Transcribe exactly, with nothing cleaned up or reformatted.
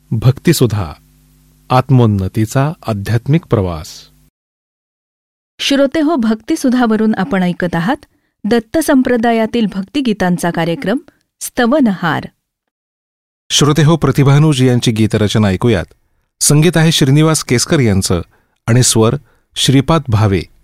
भक्तिसुधा, आत्मोन्नतीचा आध्यात्मिक प्रवास. श्रोते हो, भक्तिसुधावरून आपण ऐकत आहात दत्त संप्रदायातील भक्तिगीतांचा कार्यक्रम स्तवनहार. श्रोते हो, प्रतिभानुजी यांची गीतरचना ऐकूयात. संगीत आहे श्रीनिवास केसकर यांचं आणि स्वर श्रीपाद भावे.